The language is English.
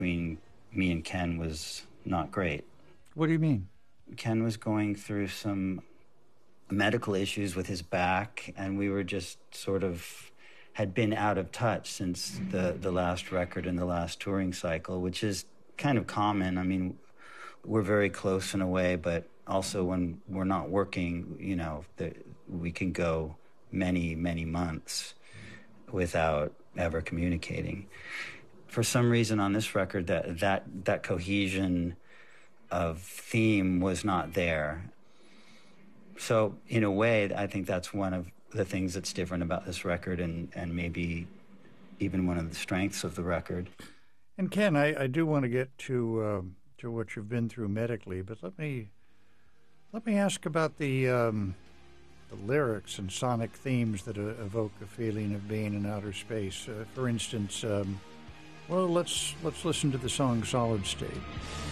between me and Ken was not great. What do you mean? Ken was going through some medical issues with his back, and we were just sort of had been out of touch since the last record and the last touring cycle, which is kind of common. I mean, we're very close in a way, but also when we're not working, we can go many, many months without ever communicating. For some reason on this record, that cohesion of theme was not there. So in a way, I think that's one of the things that's different about this record, and maybe even one of the strengths of the record. And Ken, I do want to get to what you've been through medically, but let me ask about the lyrics and sonic themes that evoke a feeling of being in outer space. For instance, let's listen to the song "Solid State."